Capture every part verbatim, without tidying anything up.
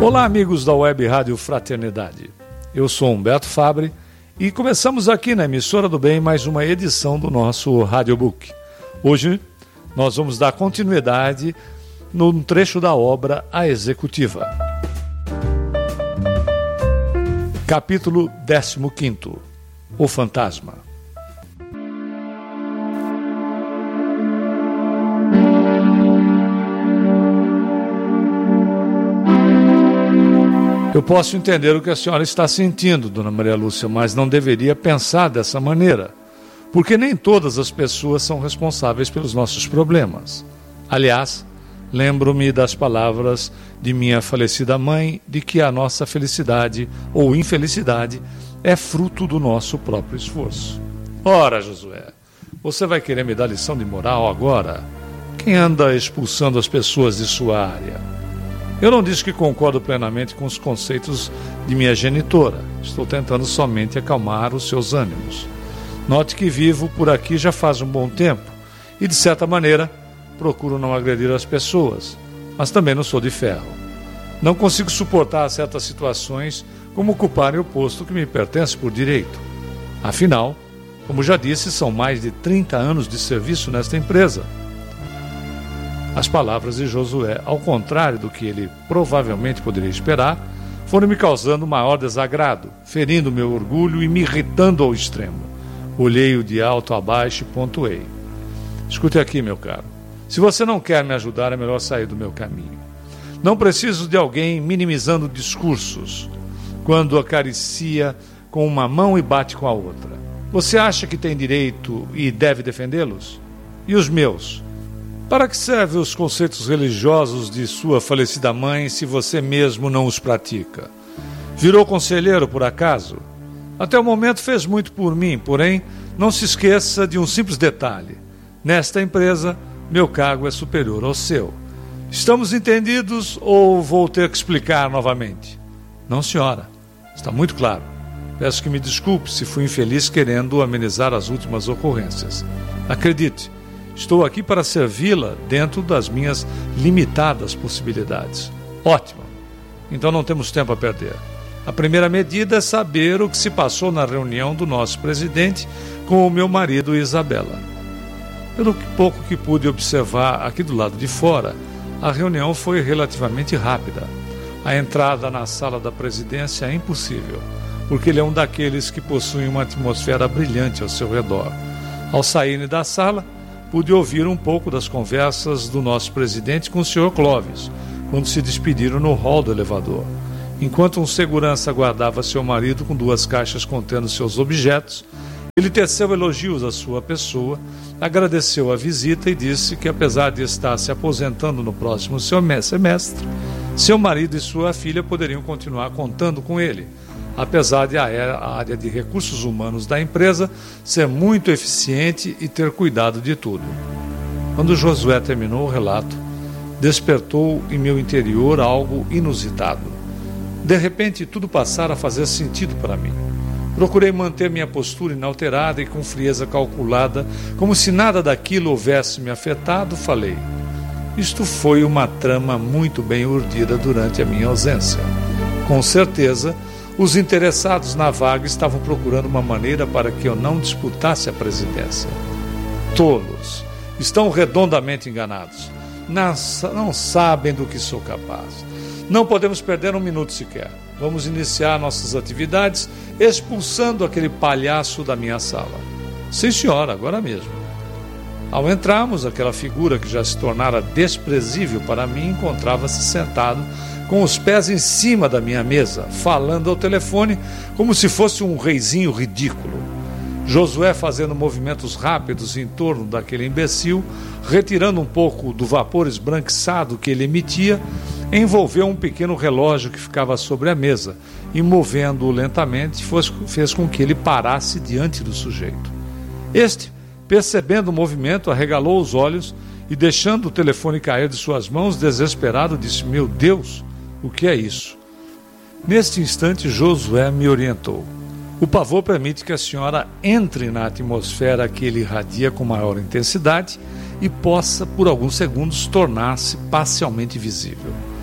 Olá, amigos da Web Rádio Fraternidade. Eu sou Humberto Fabre e começamos aqui na Emissora do Bem mais uma edição do nosso Radiobook. Hoje nós vamos dar continuidade num trecho da obra A Executiva. Capítulo décimo quinto. O Fantasma. Eu posso entender o que a senhora está sentindo, dona Maria Lúcia, mas não deveria pensar dessa maneira, porque nem todas as pessoas são responsáveis pelos nossos problemas. Aliás, lembro-me das palavras de minha falecida mãe de que a nossa felicidade ou infelicidade é fruto do nosso próprio esforço. Ora, Josué, você vai querer me dar lição de moral agora? Quem anda expulsando as pessoas de sua área? Eu não disse que concordo plenamente com os conceitos de minha genitora. Estou tentando somente acalmar os seus ânimos. Note que vivo por aqui já faz um bom tempo e, de certa maneira, procuro não agredir as pessoas, mas também não sou de ferro. Não consigo suportar certas situações como ocuparem o posto que me pertence por direito. Afinal, como já disse, são mais de trinta anos de serviço nesta empresa. As palavras de Josué, ao contrário do que ele provavelmente poderia esperar, foram me causando maior desagrado, ferindo meu orgulho e me irritando ao extremo. Olhei-o de alto a baixo e pontuei. Escute aqui, meu caro. Se você não quer me ajudar, é melhor sair do meu caminho. Não preciso de alguém minimizando discursos quando acaricia com uma mão e bate com a outra. Você acha que tem direito e deve defendê-los? E os meus? Para que servem os conceitos religiosos de sua falecida mãe se você mesmo não os pratica? Virou conselheiro por acaso? Até o momento fez muito por mim, porém, não se esqueça de um simples detalhe. Nesta empresa, meu cargo é superior ao seu. Estamos entendidos ou vou ter que explicar novamente? Não, senhora. Está muito claro. Peço que me desculpe se fui infeliz querendo amenizar as últimas ocorrências. Acredite, estou aqui para servi-la dentro das minhas limitadas possibilidades. Ótimo. Então não temos tempo a perder. A primeira medida é saber o que se passou na reunião do nosso presidente com o meu marido e Isabela. Pelo pouco que pude observar aqui do lado de fora, a reunião foi relativamente rápida. A entrada na sala da presidência é impossível, porque ele é um daqueles que possuem uma atmosfera brilhante ao seu redor. Ao saírem da sala, pude ouvir um pouco das conversas do nosso presidente com o senhor Clóvis, quando se despediram no hall do elevador. Enquanto um segurança aguardava seu marido com duas caixas contendo seus objetos, ele teceu elogios à sua pessoa, agradeceu a visita e disse que, apesar de estar se aposentando no próximo semestre, seu marido e sua filha poderiam continuar contando com ele, apesar de a área de recursos humanos da empresa ser muito eficiente e ter cuidado de tudo. Quando Josué terminou o relato, despertou em meu interior algo inusitado. De repente, tudo passara a fazer sentido para mim. Procurei manter minha postura inalterada e com frieza calculada, como se nada daquilo houvesse me afetado, falei. Isto foi uma trama muito bem urdida durante a minha ausência. Com certeza, os interessados na vaga estavam procurando uma maneira para que eu não disputasse a presidência. Tolos! Estão redondamente enganados. Não, não sabem do que sou capaz. Não podemos perder um minuto sequer. Vamos iniciar nossas atividades expulsando aquele palhaço da minha sala. Sim, senhora, agora mesmo. Ao entrarmos, aquela figura que já se tornara desprezível para mim encontrava-se sentado com os pés em cima da minha mesa, falando ao telefone como se fosse um reizinho ridículo. Josué fazendo movimentos rápidos em torno daquele imbecil, retirando um pouco do vapor esbranquiçado que ele emitia, envolveu um pequeno relógio que ficava sobre a mesa e, movendo-o lentamente, fez com que ele parasse diante do sujeito. Este, percebendo o movimento, arregalou os olhos e, deixando o telefone cair de suas mãos, desesperado, disse: "Meu Deus, o que é isso?" Neste instante, Josué me orientou. O pavor permite que a senhora entre na atmosfera que ele irradia com maior intensidade e possa, por alguns segundos, tornar-se parcialmente visível.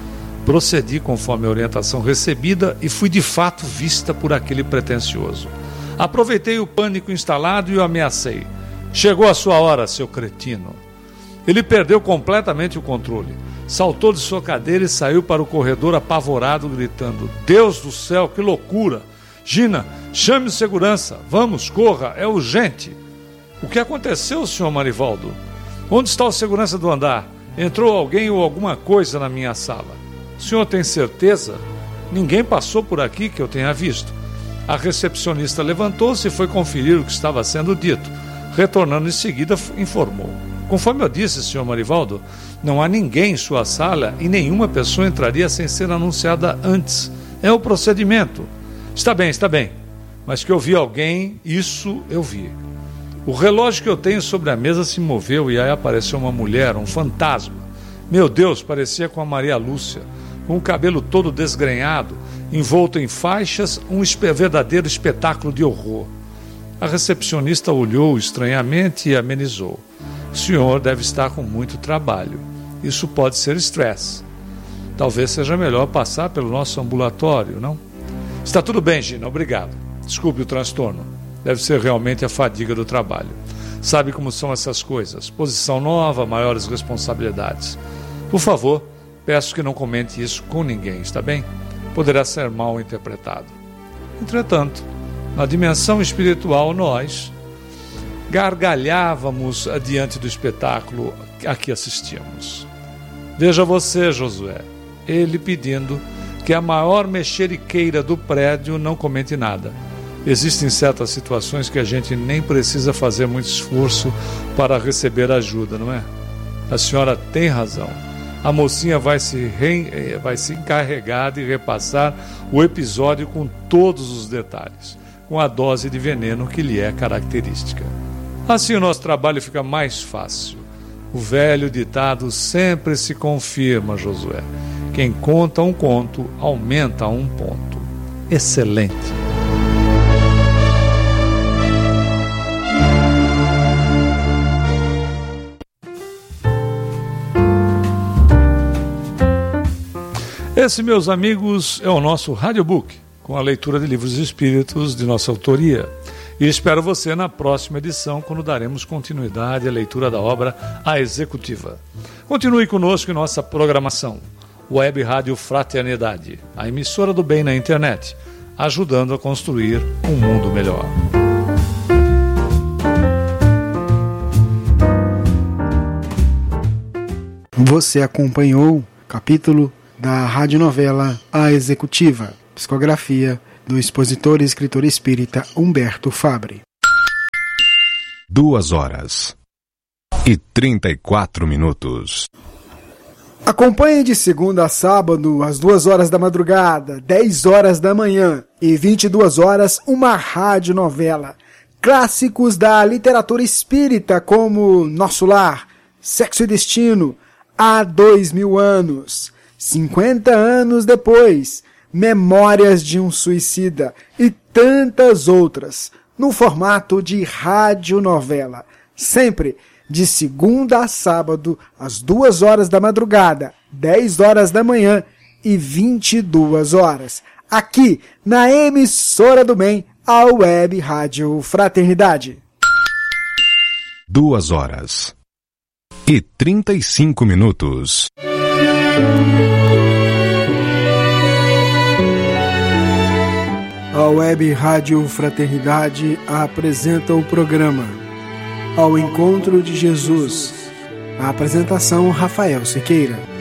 Procedi conforme a orientação recebida e fui de fato vista por aquele pretensioso. Aproveitei o pânico instalado e o ameacei. Chegou a sua hora, seu cretino. Ele perdeu completamente o controle. Saltou de sua cadeira e saiu para o corredor apavorado, gritando: Deus do céu, que loucura! Gina, chame o segurança. Vamos, corra, é urgente. O que aconteceu, senhor Marivaldo? Onde está o segurança do andar? Entrou alguém ou alguma coisa na minha sala? O senhor tem certeza? Ninguém passou por aqui que eu tenha visto. A recepcionista levantou-se e foi conferir o que estava sendo dito. Retornando em seguida, informou: Conforme eu disse, senhor Marivaldo, não há ninguém em sua sala e nenhuma pessoa entraria sem ser anunciada antes. É o procedimento. Está bem, está bem. Mas que eu vi alguém, isso eu vi. O relógio que eu tenho sobre a mesa se moveu e aí apareceu uma mulher, um fantasma. Meu Deus, parecia com a Maria Lúcia, com o cabelo todo desgrenhado, envolto em faixas, um verdadeiro espetáculo de horror. A recepcionista olhou estranhamente e amenizou. O senhor deve estar com muito trabalho. Isso pode ser estresse. Talvez seja melhor passar pelo nosso ambulatório, não? Está tudo bem, Gina, obrigado. Desculpe o transtorno. Deve ser realmente a fadiga do trabalho. Sabe como são essas coisas. Posição nova, maiores responsabilidades. Por favor, peço que não comente isso com ninguém, está bem? Poderá ser mal interpretado. Entretanto, na dimensão espiritual, nós gargalhávamos diante do espetáculo a que assistíamos. Veja você, Josué, ele pedindo que a maior mexeriqueira do prédio não comente nada. Existem certas situações que a gente nem precisa fazer muito esforço para receber ajuda, não é? A senhora tem razão. A mocinha vai se, re... vai se encarregar de repassar o episódio com todos os detalhes, com a dose de veneno que lhe é característica. Assim o nosso trabalho fica mais fácil. O velho ditado sempre se confirma, Josué. Quem conta um conto, aumenta um ponto. Excelente. Esse, meus amigos, é o nosso Radiobook, com a leitura de livros espíritos de nossa autoria. E espero você na próxima edição, quando daremos continuidade à leitura da obra A Executiva. Continue conosco em nossa programação. Web Rádio Fraternidade, a emissora do bem na internet, ajudando a construir um mundo melhor. Você acompanhou o capítulo da radionovela A Executiva, psicografia do expositor e escritor espírita Humberto Fabre. Duas horas e trinta e quatro minutos. Acompanhe de segunda a sábado, às duas horas da madrugada, dez horas da manhã e vinte e duas horas, uma radionovela. Clássicos da literatura espírita como Nosso Lar, Sexo e Destino, Há Dois Mil Anos, cinquenta anos depois, Memórias de um Suicida e tantas outras, no formato de radionovela, sempre de segunda a sábado, às duas horas da madrugada, dez horas da manhã e vinte e duas horas, aqui na emissora do bem, a Web Rádio Fraternidade. Duas horas e trinta e cinco minutos. A Web Rádio Fraternidade apresenta o programa Ao Encontro de Jesus. A apresentação Rafael Siqueira.